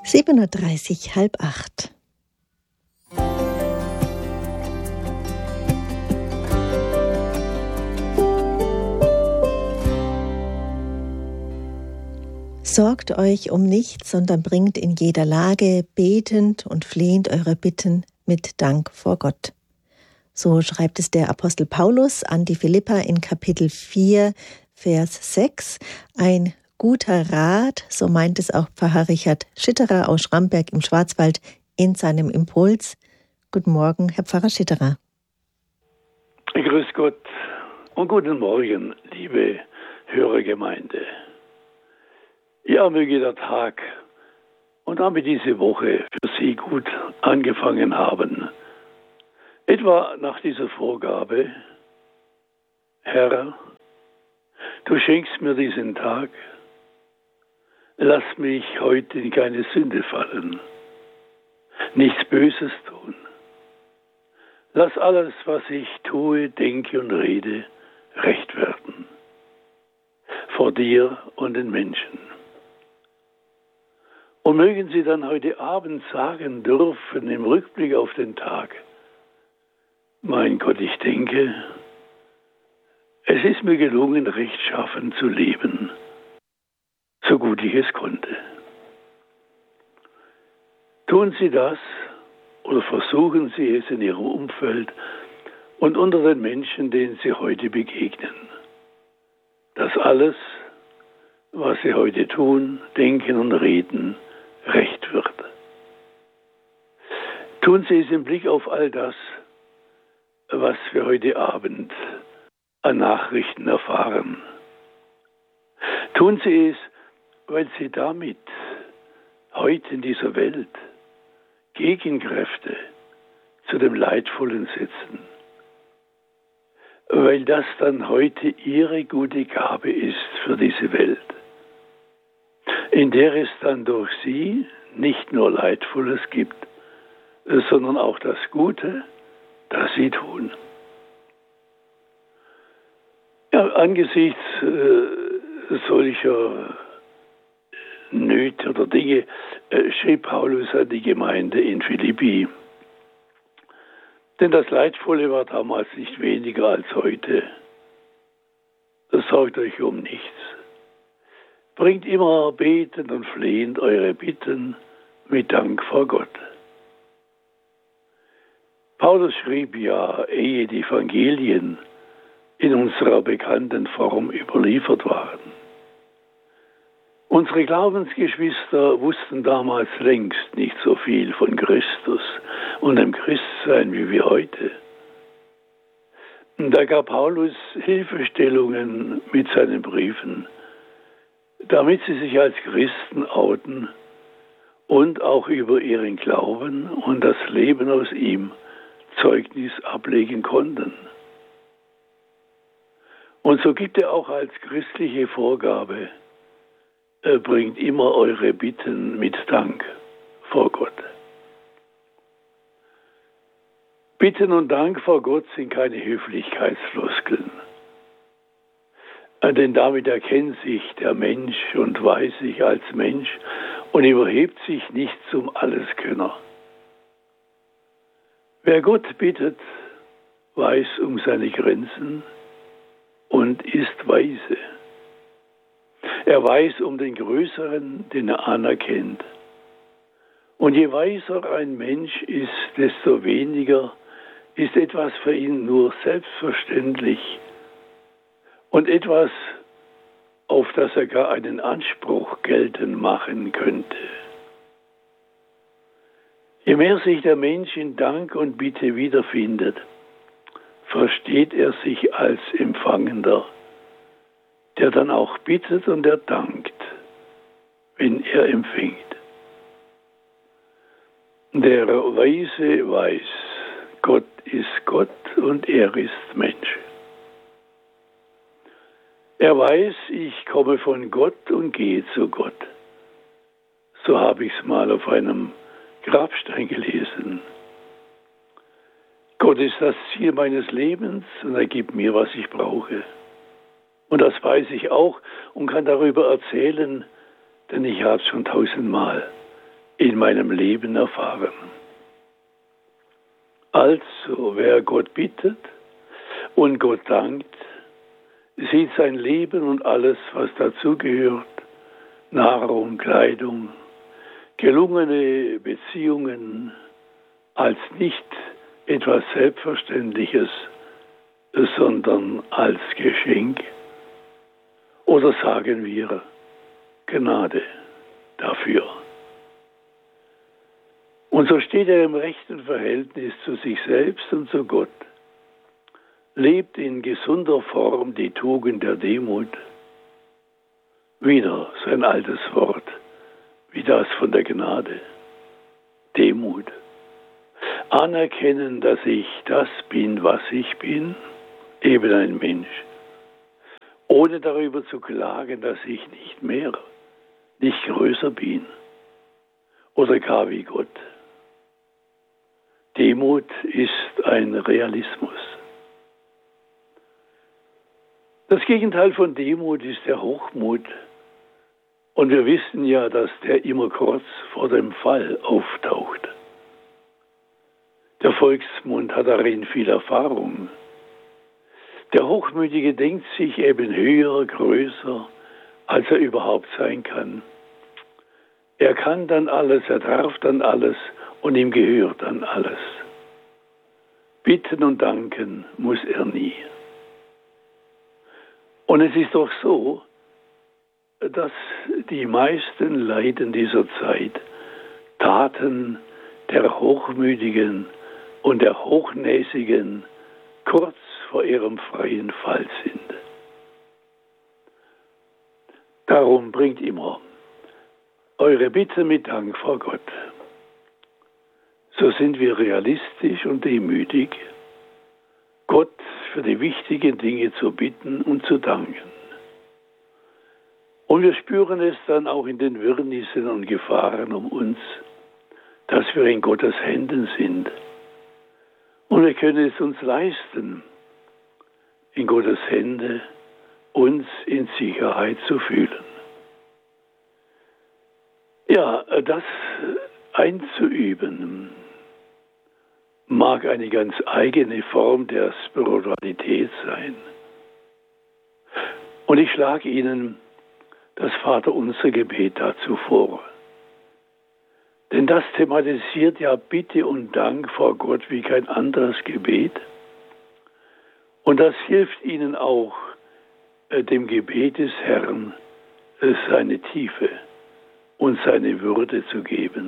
7:30 Uhr, 7:30. Sorgt euch um nichts, sondern bringt in jeder Lage betend und flehend eure Bitten mit Dank vor Gott. So schreibt es der Apostel Paulus an die Philipper in Kapitel 4, Vers 6. Ein guter Rat, so meint es auch Pfarrer Richard Schitterer aus Schramberg im Schwarzwald in seinem Impuls. Guten Morgen, Herr Pfarrer Schitterer. Grüß Gott und guten Morgen, liebe Hörergemeinde. Ja, möge der Tag und damit diese Woche für Sie gut angefangen haben. Etwa nach dieser Vorgabe: Herr, du schenkst mir diesen Tag, lass mich heute in keine Sünde fallen, nichts Böses tun. Lass alles, was ich tue, denke und rede, recht werden, vor dir und den Menschen. Und mögen Sie dann heute Abend sagen dürfen, im Rückblick auf den Tag: Mein Gott, ich denke, es ist mir gelungen, rechtschaffen zu leben, so gut ich es konnte. Tun Sie das oder versuchen Sie es in Ihrem Umfeld und unter den Menschen, denen Sie heute begegnen, dass alles, was Sie heute tun, denken und reden, recht wird. Tun Sie es im Blick auf all das, was wir heute Abend an Nachrichten erfahren. Tun Sie es, weil Sie damit heute in dieser Welt Gegenkräfte zu dem Leidvollen setzen. Weil das dann heute Ihre gute Gabe ist für diese Welt, in der es dann durch Sie nicht nur Leidvolles gibt, sondern auch das Gute, das Sie tun. Ja, angesichts solcher Nöte oder Dinge schrieb Paulus an die Gemeinde in Philippi. Denn das Leidvolle war damals nicht weniger als heute. Sorgt euch um nichts. Bringt immer betend und flehend eure Bitten mit Dank vor Gott. Paulus schrieb ja, ehe die Evangelien in unserer bekannten Form überliefert waren. Unsere Glaubensgeschwister wussten damals längst nicht so viel von Christus und dem Christsein wie wir heute. Da gab Paulus Hilfestellungen mit seinen Briefen, damit sie sich als Christen outen und auch über ihren Glauben und das Leben aus ihm Zeugnis ablegen konnten. Und so gibt er auch als christliche Vorgabe: bringt immer eure Bitten mit Dank vor Gott. Bitten und Dank vor Gott sind keine Höflichkeitsfloskeln. Denn damit erkennt sich der Mensch und weiß sich als Mensch und überhebt sich nicht zum Alleskönner. Wer Gott bittet, weiß um seine Grenzen und ist weise. Er weiß um den Größeren, den er anerkennt. Und je weiser ein Mensch ist, desto weniger ist etwas für ihn nur selbstverständlich und etwas, auf das er gar einen Anspruch geltend machen könnte. Je mehr sich der Mensch in Dank und Bitte wiederfindet, versteht er sich als Empfangender, der dann auch bittet und er dankt, wenn er empfängt. Der Weise weiß, Gott ist Gott und er ist Mensch. Er weiß, ich komme von Gott und gehe zu Gott. So habe ich es mal auf einem Grabstein gelesen. Gott ist das Ziel meines Lebens und er gibt mir, was ich brauche. Und das weiß ich auch und kann darüber erzählen, denn ich habe es schon 1000-mal in meinem Leben erfahren. Also, wer Gott bittet und Gott dankt, sieht sein Leben und alles, was dazugehört, Nahrung, Kleidung, gelungene Beziehungen, als nicht etwas Selbstverständliches, sondern als Geschenk. Oder sagen wir Gnade dafür. Und so steht er im rechten Verhältnis zu sich selbst und zu Gott, lebt in gesunder Form die Tugend der Demut. Wieder sein altes Wort, wie das von der Gnade. Demut. Anerkennen, dass ich das bin, was ich bin, eben ein Mensch. Ohne darüber zu klagen, dass ich nicht mehr, nicht größer bin oder gar wie Gott. Demut ist ein Realismus. Das Gegenteil von Demut ist der Hochmut. Und wir wissen ja, dass der immer kurz vor dem Fall auftaucht. Der Volksmund hat darin viel Erfahrung. Der Hochmütige denkt sich eben höher, größer, als er überhaupt sein kann. Er kann dann alles, er darf dann alles und ihm gehört dann alles. Bitten und danken muss er nie. Und es ist doch so, dass die meisten Leiden dieser Zeit Taten der Hochmütigen und der Hochnäsigen kurz vor ihrem freien Fall sind. Darum bringt immer eure Bitte mit Dank vor Gott. So sind wir realistisch und demütig, Gott für die wichtigen Dinge zu bitten und zu danken. Und wir spüren es dann auch in den Wirrnissen und Gefahren um uns, dass wir in Gottes Händen sind. Und wir können es uns leisten, in Gottes Hände uns in Sicherheit zu fühlen. Ja, das einzuüben mag eine ganz eigene Form der Spiritualität sein. Und ich schlage Ihnen das Vaterunser Gebet dazu vor. Denn das thematisiert ja Bitte und Dank vor Gott wie kein anderes Gebet. Und das hilft Ihnen auch, dem Gebet des Herrn seine Tiefe und seine Würde zu geben.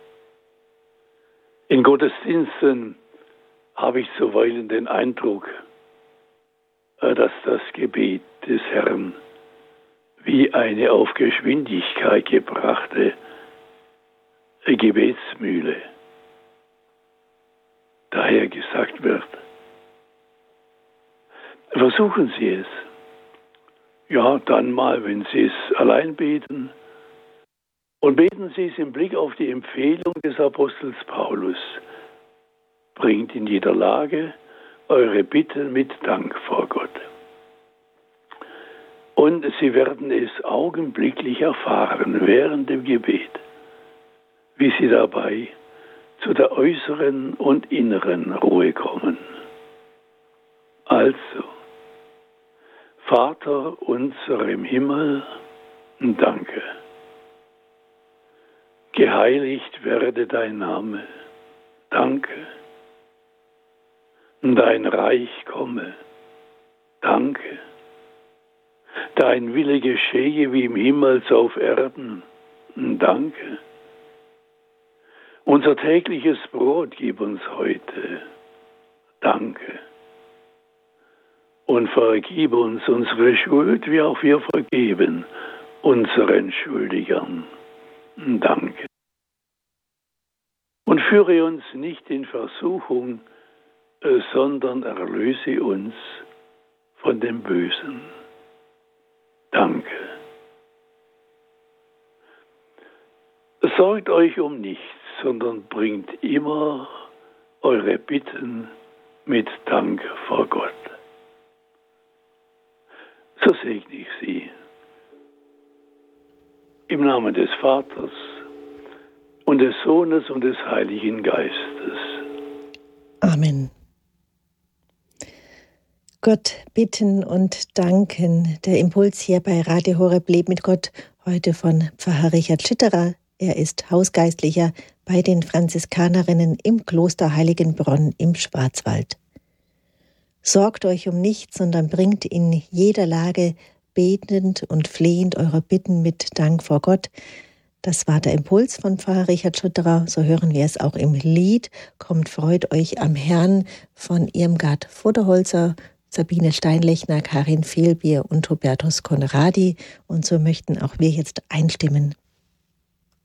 In Gottesdiensten habe ich zuweilen den Eindruck, dass das Gebet des Herrn wie eine auf Geschwindigkeit gebrachte Gebetsmühle daher gesagt wird. Versuchen Sie es. Ja, dann mal, wenn Sie es allein beten. Und beten Sie es im Blick auf die Empfehlung des Apostels Paulus. Bringt in jeder Lage eure Bitten mit Dank vor Gott. Und Sie werden es augenblicklich erfahren während dem Gebet, wie Sie dabei zu der äußeren und inneren Ruhe kommen. Also, Vater unser im Himmel, danke. Geheiligt werde dein Name, danke. Dein Reich komme, danke. Dein Wille geschehe wie im Himmel so auf Erden, danke. Unser tägliches Brot gib uns heute, danke. Und vergib uns unsere Schuld, wie auch wir vergeben unseren Schuldigern, danke. Und führe uns nicht in Versuchung, sondern erlöse uns von dem Bösen. Danke. Sorgt euch um nichts, sondern bringt immer eure Bitten mit Dank vor Gott. So segne ich Sie. Im Namen des Vaters und des Sohnes und des Heiligen Geistes. Amen. Gott bitten und danken. Der Impuls hier bei Radio Horeb Leben mit Gott, heute von Pfarrer Richard Schitterer. Er ist Hausgeistlicher bei den Franziskanerinnen im Kloster Heiligenbronn im Schwarzwald. Sorgt euch um nichts, sondern bringt in jeder Lage betend und flehend eure Bitten mit Dank vor Gott. Das war der Impuls von Pfarrer Richard Schitterer. So hören wir es auch im Lied. Kommt, freut euch am Herrn von Irmgard Voderholzer, Sabine Steinlechner, Karin Fehlbier und Hubertus Conradi. Und so möchten auch wir jetzt einstimmen